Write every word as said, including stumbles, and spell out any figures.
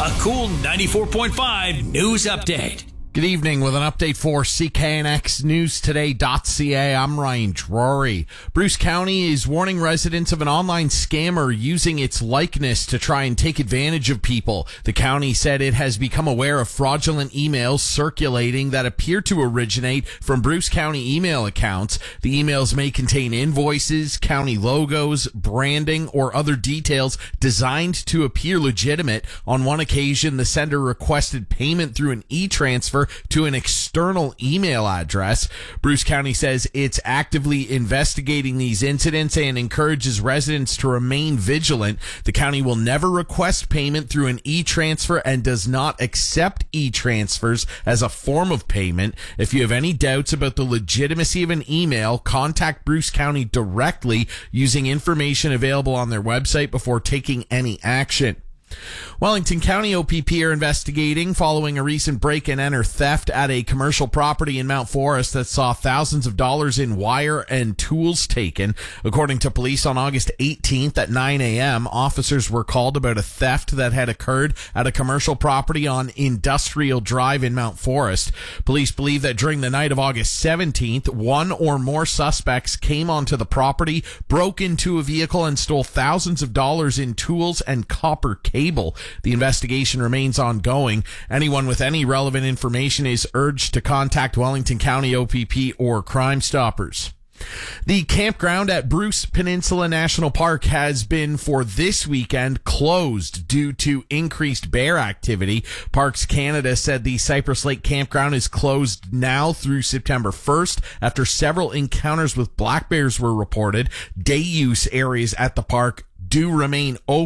A cool ninety-four point five news update. Good evening with an update for C K N X News Today dot C A. I'm Ryan Drury. Bruce County is warning residents of an online scammer using its likeness to try and take advantage of people. The county said it has become aware of fraudulent emails circulating that appear to originate from Bruce County email accounts. The emails may contain invoices, county logos, branding, or other details designed to appear legitimate. On one occasion, the sender requested payment through an e-transfer to an external email address. Bruce County says it's actively investigating these incidents and encourages residents to remain vigilant. The county will never request payment through an e-transfer and does not accept e-transfers as a form of payment. If you have any doubts about the legitimacy of an email, contact Bruce County directly using information available on their website before taking any action. Wellington County O P P are investigating following a recent break-and-enter theft at a commercial property in Mount Forest that saw thousands of dollars in wire and tools taken. According to police, on August eighteenth at nine a.m., officers were called about a theft that had occurred at a commercial property on Industrial Drive in Mount Forest. Police believe that during the night of August seventeenth, one or more suspects came onto the property, broke into a vehicle, and stole thousands of dollars in tools and copper cables. The investigation remains ongoing. Anyone with any relevant information is urged to contact Wellington County O P P or Crime Stoppers. The campground at Bruce Peninsula National Park has been for this weekend closed due to increased bear activity. Parks Canada said the Cypress Lake campground is closed now through September first after several encounters with black bears were reported. Day use areas at the park do remain open.